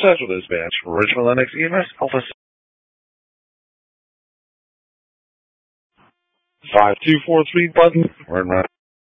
Central Dispatch, Richmond Lennox EMS, Alpha 5243 button,